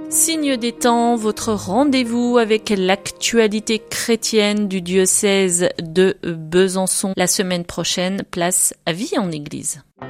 Signe des temps, votre rendez-vous avec l'actualité chrétienne du diocèse de Besançon. La semaine prochaine, place à Vie en Église.